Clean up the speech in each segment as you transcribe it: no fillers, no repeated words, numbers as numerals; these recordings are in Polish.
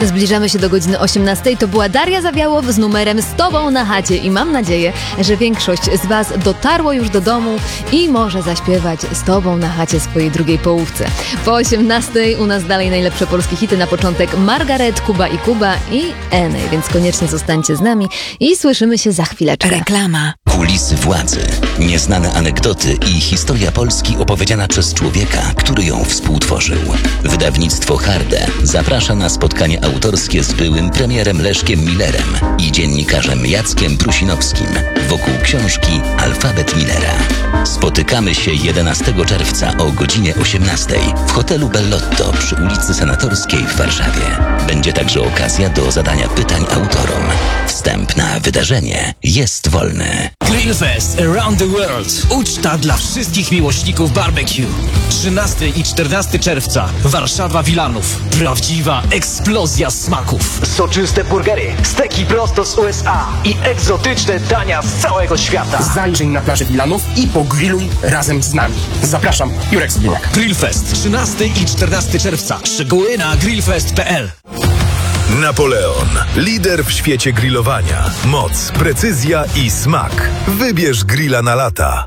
Zbliżamy się do godziny 18. To była Daria Zawiałow z numerem Z Tobą na chacie i mam nadzieję, że większość z Was dotarło już do domu i może zaśpiewać z Tobą na chacie swojej drugiej połówce. Po 18 u nas dalej najlepsze polskie hity. Na początek Margaret, Kuba i Enej, więc koniecznie zostańcie z nami i słyszymy się za chwileczkę. Reklama. Kulisy władzy, nieznane anegdoty i historia Polski opowiedziana przez człowieka, który ją współtworzył. Wydawnictwo Harde zaprasza na spotkanie autorskie z byłym premierem Leszkiem Millerem i dziennikarzem Jackiem Prusinowskim wokół książki Alfabet Millera. Spotykamy się 11 czerwca o godzinie 18 w hotelu Bellotto przy ulicy Senatorskiej w Warszawie. Będzie także okazja do zadania pytań autorom. Wstęp na wydarzenie jest wolny. Grillfest Around the World. Uczta dla wszystkich miłośników barbecue. 13 i 14 czerwca. Warszawa Wilanów. Prawdziwa eksplozja smaków. Soczyste burgery, steki prosto z USA i egzotyczne dania z całego świata. Zajrzyj na plażę Wilanów i pogrilluj razem z nami. Zapraszam, Jurek Sobieniak. Grillfest 13 i 14 czerwca. Szczegóły na grillfest.pl. Napoleon. Lider w świecie grillowania. Moc, precyzja i smak. Wybierz grilla na lata.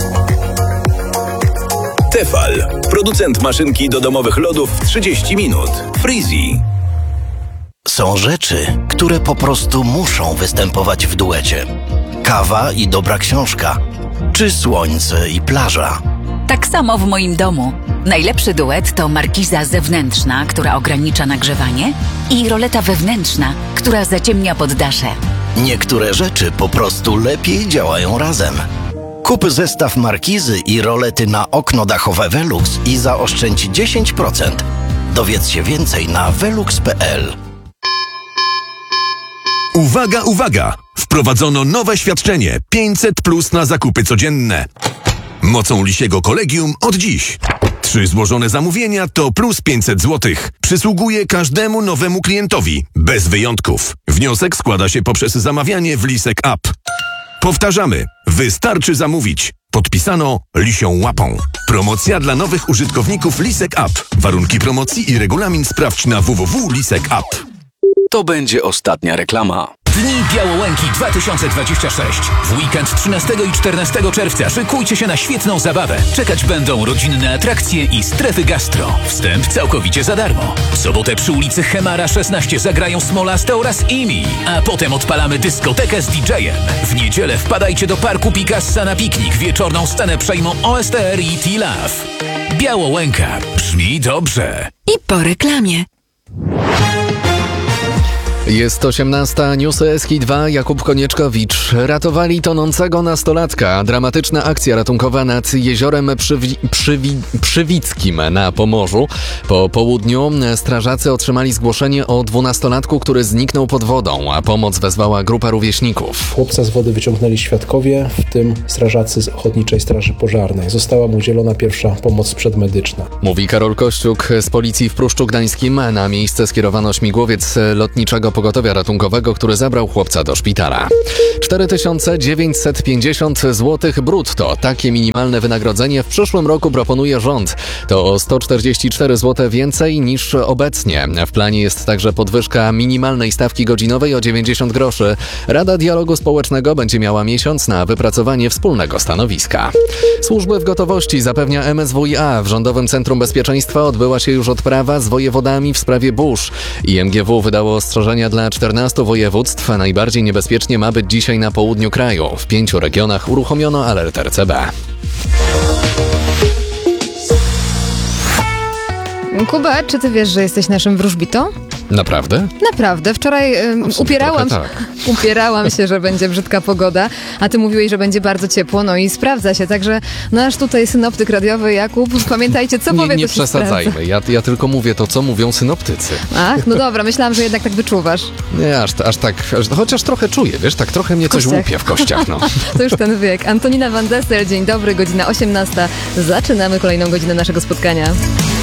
Tefal. Producent maszynki do domowych lodów w 30 minut. Freezy. Są rzeczy, które po prostu muszą występować w duecie. Kawa i dobra książka. Czy słońce i plaża. Tak samo w moim domu. Najlepszy duet to markiza zewnętrzna, która ogranicza nagrzewanie, i roleta wewnętrzna, która zaciemnia poddasze. Niektóre rzeczy po prostu lepiej działają razem. Kup zestaw markizy i rolety na okno dachowe Velux i zaoszczędź 10%. Dowiedz się więcej na velux.pl. Uwaga, uwaga! Wprowadzono nowe świadczenie 500+ na zakupy codzienne. Mocą Lisiego Kolegium od dziś. 3 złożone zamówienia to plus 500 zł. Przysługuje każdemu nowemu klientowi, bez wyjątków. Wniosek składa się poprzez zamawianie w Lisek App. Powtarzamy, wystarczy zamówić. Podpisano Lisią Łapą. Promocja dla nowych użytkowników Lisek App. Warunki promocji i regulamin sprawdź na www.lisek.app. To będzie ostatnia reklama. Dni Białołęki 2026. W weekend 13 i 14 czerwca szykujcie się na świetną zabawę. Czekać będą rodzinne atrakcje i strefy gastro. Wstęp całkowicie za darmo. W sobotę przy ulicy Chemara 16 zagrają Smolaste oraz IMI, a potem odpalamy dyskotekę z DJ-em. W niedzielę wpadajcie do Parku Picassa na piknik. Wieczorną scenę przejmą OSTR i T-Love. Białołęka. Brzmi dobrze. I po reklamie. Jest 18, newsy SK2, Jakub Konieczkowicz. Ratowali tonącego nastolatka. Dramatyczna akcja ratunkowa nad jeziorem Przywickim na Pomorzu. Po południu strażacy otrzymali zgłoszenie o 12-latku, który zniknął pod wodą, a pomoc wezwała grupa rówieśników. Chłopca z wody wyciągnęli świadkowie, w tym strażacy z Ochotniczej Straży Pożarnej. Została mu udzielona pierwsza pomoc przedmedyczna. Mówi Karol Kościuk z policji w Pruszczu Gdańskim. Na miejsce skierowano śmigłowiec lotniczego pogotowia ratunkowego, który zabrał chłopca do szpitala. 4950 zł brutto. Takie minimalne wynagrodzenie w przyszłym roku proponuje rząd. To o 144 zł więcej niż obecnie. W planie jest także podwyżka minimalnej stawki godzinowej o 90 groszy. Rada Dialogu Społecznego będzie miała miesiąc na wypracowanie wspólnego stanowiska. Służby w gotowości, zapewnia MSWiA. W Rządowym Centrum Bezpieczeństwa odbyła się już odprawa z wojewodami w sprawie burz. IMGW wydało ostrzeżenia dla 14 województw. Najbardziej niebezpiecznie ma być dzisiaj na południu kraju. W 5 regionach uruchomiono alert RCB. Kuba, czy ty wiesz, że jesteś naszym wróżbitą? Naprawdę? Naprawdę. Wczoraj upierałam się, że będzie brzydka pogoda, a ty mówiłeś, że będzie bardzo ciepło, no i sprawdza się. Także nasz tutaj synoptyk radiowy Jakub, pamiętajcie, co powie, nie to się przesadzajmy. Ja tylko mówię to, co mówią synoptycy. Ach, no dobra, myślałam, że jednak tak wyczuwasz. Nie, aż tak, chociaż trochę czuję, wiesz, tak trochę mnie coś łupie w kościach, no. To już ten wiek. Antonina Van Dessel, dzień dobry, godzina 18. Zaczynamy kolejną godzinę naszego spotkania.